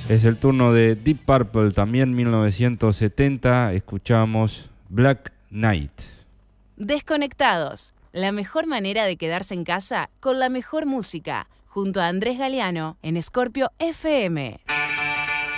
Es el turno de Deep Purple, también 1970. Escuchamos Black Knight. Desconectados, la mejor manera de quedarse en casa con la mejor música, junto a Andrés Galeano en Scorpio FM.